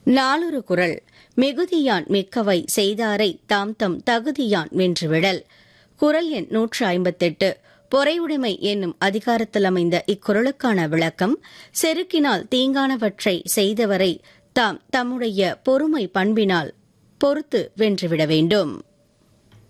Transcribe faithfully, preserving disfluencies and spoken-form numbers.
நாளொரு குறள் மிகுதியான் மிக்கவை செய்தாரை தாம் தம் தகுதியான் வென்றுவிடல். குறள் எண் நூற்று ஐம்பத்தெட்டு. பொறையுடைமை என்னும் அதிகாரத்தில் அமைந்த இக்குறளுக்கான விளக்கம்: செருக்கினால் தீங்கானவற்றை செய்தவரை தாம் தம்முடைய பொறுமை பண்பினால் பொறுத்து வென்றுவிட வேண்டும்.